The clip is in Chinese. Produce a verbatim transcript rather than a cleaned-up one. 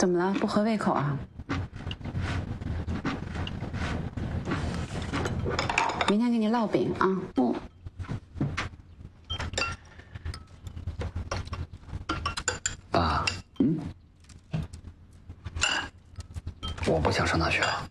怎么了？不合胃口啊？明天给你烙饼啊。嗯。 爸，嗯，我不想上大学了。